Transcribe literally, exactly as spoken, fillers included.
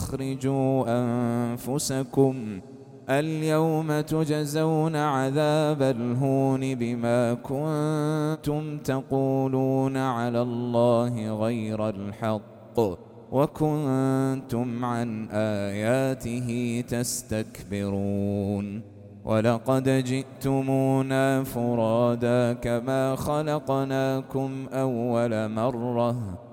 أخرجوا أنفسكم اليوم تجزون عذاب الهون بما كنتم تقولون على الله غير الحق وكنتم عن آياته تستكبرون ولقد جئتمونا فرادا كما خلقناكم أول مرة